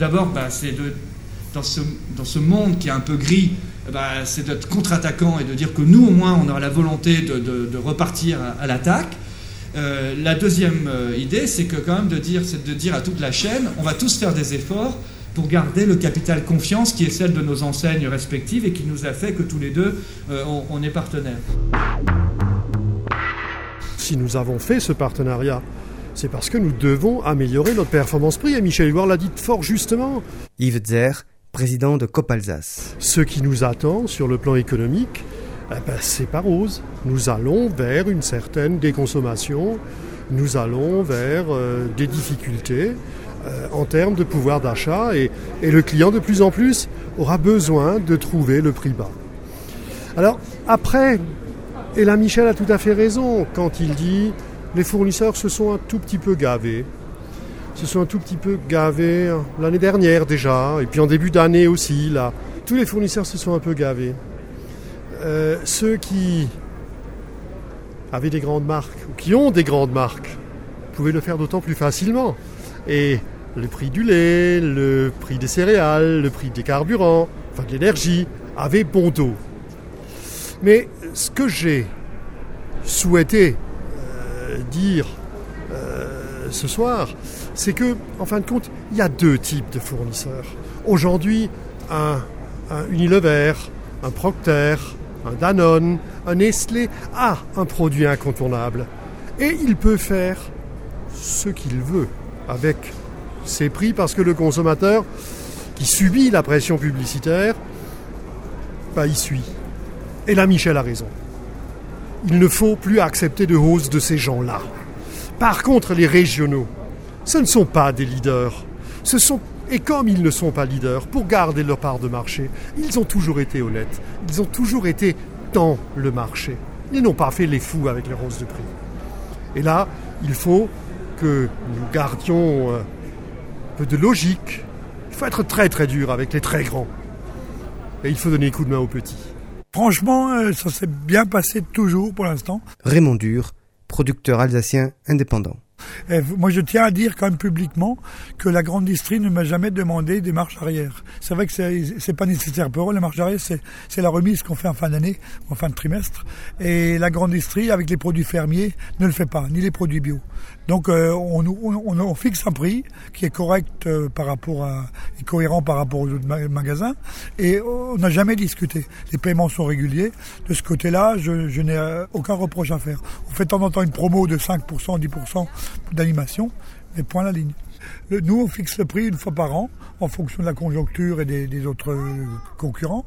D'abord, dans ce monde qui est un peu gris, c'est d'être contre-attaquant et de dire que nous, au moins, on aura la volonté de repartir à l'attaque. La deuxième idée, c'est que quand même de dire à toute la chaîne, on va tous faire des efforts pour garder le capital confiance qui est celle de nos enseignes respectives et qui nous a fait que tous les deux, on est partenaires. Si nous avons fait ce partenariat, c'est parce que nous devons améliorer notre performance prix. Et Michel Éluard l'a dit fort justement. Yves Zer, président de Coop Alsace. Ce qui nous attend sur le plan économique, c'est pas rose. Nous allons vers une certaine déconsommation, nous allons vers des difficultés en termes de pouvoir d'achat et le client de plus en plus aura besoin de trouver le prix bas. Alors après, et là Michel a tout à fait raison quand il dit les fournisseurs se sont un tout petit peu gavés. Se sont un tout petit peu gavés l'année dernière déjà, et puis en début d'année aussi, là. Tous les fournisseurs se sont un peu gavés. Ceux qui avaient des grandes marques, ou qui ont des grandes marques, pouvaient le faire d'autant plus facilement. Et le prix du lait, le prix des céréales, le prix des carburants, enfin de l'énergie, avaient bon dos. Mais ce que j'ai souhaité dire ce soir, c'est que, en fin de compte, il y a deux types de fournisseurs. Aujourd'hui, un Unilever, un Procter, un Danone, un Nestlé a un produit incontournable. Et il peut faire ce qu'il veut avec ses prix parce que le consommateur qui subit la pression publicitaire, il suit. Et là, Michel a raison. Il ne faut plus accepter de hausse de ces gens-là. Par contre, les régionaux, ce ne sont pas des leaders. Et comme ils ne sont pas leaders, pour garder leur part de marché, ils ont toujours été honnêtes. Ils ont toujours été dans le marché. Ils n'ont pas fait les fous avec les hausses de prix. Et là, il faut que nous gardions un peu de logique. Il faut être très très dur avec les très grands. Et il faut donner un coup de main aux petits. Franchement, ça s'est bien passé toujours pour l'instant. Raymond Dur, producteur alsacien indépendant. Moi, je tiens à dire quand même publiquement que la grande distrie ne m'a jamais demandé des marches arrière. C'est vrai que c'est pas nécessaire pour eux. Les marches arrière, c'est la remise qu'on fait en fin d'année, en fin de trimestre. Et la grande distrie, avec les produits fermiers, ne le fait pas, ni les produits bio. Donc, on fixe un prix qui est correct et cohérent par rapport aux autres magasins. Et on n'a jamais discuté. Les paiements sont réguliers. De ce côté-là, je n'ai aucun reproche à faire. On fait de temps en temps une promo de 5%, 10% d'animation, mais point la ligne. Nous, on fixe le prix une fois par an, en fonction de la conjoncture et des autres concurrents,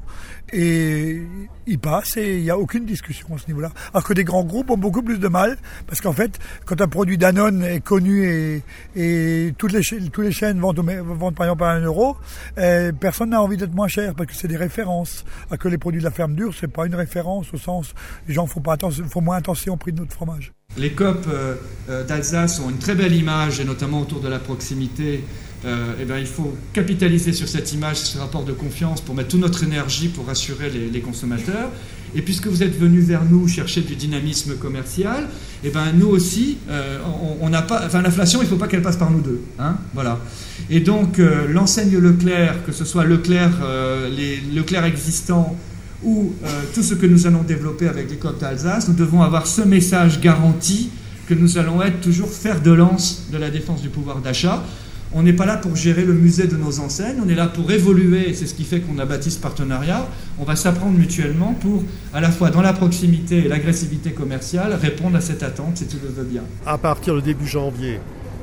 et il passe et il n'y a aucune discussion à ce niveau-là. Alors que des grands groupes ont beaucoup plus de mal, parce qu'en fait, quand un produit Danone est connu et toutes les chaînes vendent par exemple à 1 euro, personne n'a envie d'être moins cher, parce que c'est des références. Alors que les produits de la ferme dure, c'est pas une référence au sens, les gens font moins attention au prix de notre fromage. Les Coop d'Alsace ont une très belle image, et notamment autour de la proximité. Il faut capitaliser sur cette image, ce rapport de confiance, pour mettre toute notre énergie pour rassurer les consommateurs. Et puisque vous êtes venus vers nous chercher du dynamisme commercial, nous aussi, on n'a pas. Enfin, l'inflation, il ne faut pas qu'elle passe par nous deux. Voilà. Et donc, l'enseigne Leclerc, que ce soit Leclerc, les Leclerc existants, ou tout ce que nous allons développer avec les Coop d'Alsace, nous devons avoir ce message garanti que nous allons être toujours fer de lance de la défense du pouvoir d'achat. On n'est pas là pour gérer le musée de nos enseignes, on est là pour évoluer, et c'est ce qui fait qu'on a bâti ce partenariat. On va s'apprendre mutuellement pour, à la fois dans la proximité et l'agressivité commerciale, répondre à cette attente, si tu le veux bien. À partir du début janvier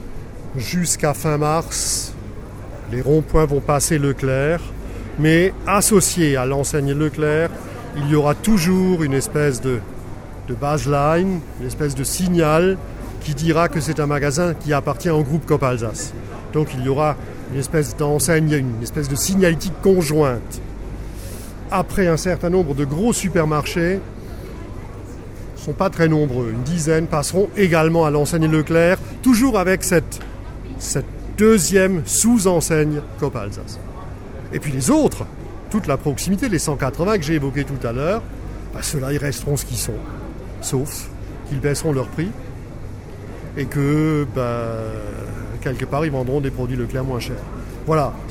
jusqu'à fin mars, les ronds-points vont passer Leclerc, mais associé à l'enseigne Leclerc, il y aura toujours une espèce de baseline, une espèce de signal qui dira que c'est un magasin qui appartient au groupe Coop Alsace. Donc il y aura une espèce d'enseigne, une espèce de signalétique conjointe. Après, un certain nombre de gros supermarchés, ne sont pas très nombreux, une dizaine, passeront également à l'enseigne Leclerc, toujours avec cette deuxième sous-enseigne Coop Alsace. Et puis les autres, toute la proximité, les 180 que j'ai évoqués tout à l'heure, ceux-là, ils resteront ce qu'ils sont, sauf qu'ils baisseront leur prix et que, quelque part, ils vendront des produits Leclerc moins chers. Voilà.